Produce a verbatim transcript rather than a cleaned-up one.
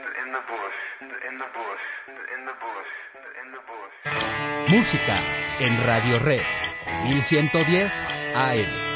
Música en Radio Red mil ciento diez A M.